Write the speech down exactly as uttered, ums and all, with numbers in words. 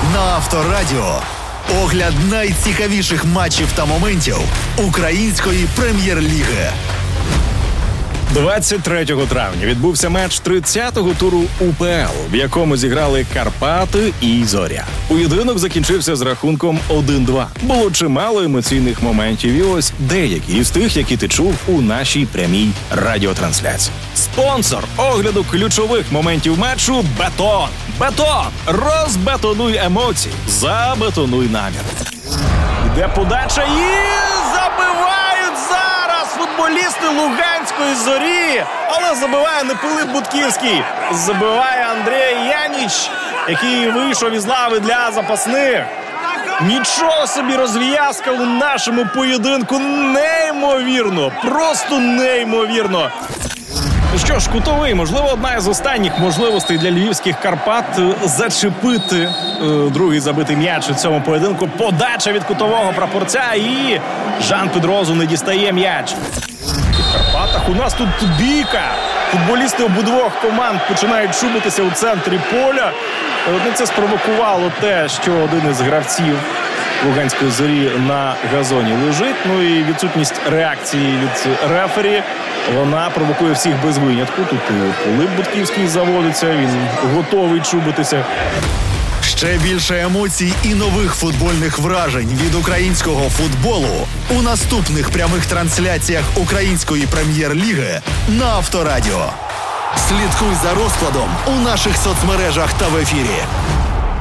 на Авторадіо. Огляд найцікавіших матчів та моментів української прем'єр-ліги. двадцять третього травня відбувся матч тридцятого туру УПЛ, в якому зіграли Карпати і Зоря. Поєдинок закінчився з рахунком один-два. Було чимало емоційних моментів, і ось деякі із тих, які ти чув у нашій прямій радіотрансляції. Спонсор огляду ключових моментів матчу – Бетон. Бетон! Розбетонуй емоції, забетонуй намір. Йде подача і забивають зараз футболісти Луганської Зорі. Але забиває не Пилип Будківський, забиває Андрій Яніч, який вийшов із лави для запасних. Нічого собі розв'язка у нашому поєдинку. Неймовірно, просто неймовірно. Ну що ж, кутовий, можливо, одна із останніх можливостей для львівських Карпат зачепити е, другий забитий м'яч у цьому поєдинку. Подача від кутового прапорця і Жан Педрозу не дістає м'яч. В Карпатах у нас тут бійка. Футболісти обидвох команд починають шубитися у центрі поля. Ну, це спровокувало те, що один із гравців Луганської Зорі на газоні лежить. Ну і відсутність реакції від рефері, вона провокує всіх без винятку. Тут Пилип Будківський заводиться, він готовий чубитися. Ще більше емоцій і нових футбольних вражень від українського футболу у наступних прямих трансляціях української прем'єр-ліги на Авторадіо. Слідкуй за розкладом у наших соцмережах та в ефірі.